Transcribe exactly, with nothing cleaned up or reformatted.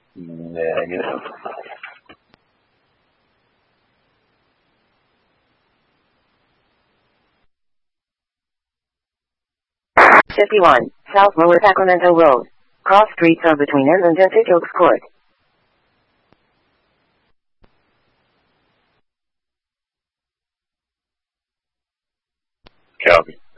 네, 알겠습니다. fifty-one, South Lower Sacramento Road. Cross streets are between Edmonds and Fish Oaks Court. Copy.